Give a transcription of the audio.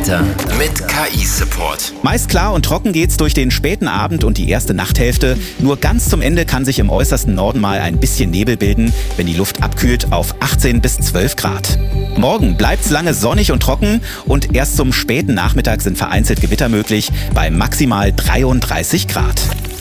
Wetter mit KI-Support. Meist klar und trocken geht's durch den späten Abend und die erste Nachthälfte. Nur ganz zum Ende kann sich im äußersten Norden mal ein bisschen Nebel bilden, wenn die Luft abkühlt auf 18 bis 12 Grad. Morgen bleibt's lange sonnig und trocken und erst zum späten Nachmittag sind vereinzelt Gewitter möglich bei maximal 33 Grad.